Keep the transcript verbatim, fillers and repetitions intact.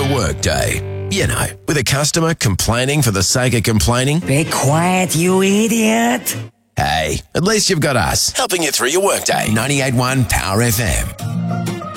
a workday. You know, with a customer complaining for the sake of complaining. Be quiet, you idiot. Hey, at least you've got us helping you through your workday. ninety-eight point one Power F M.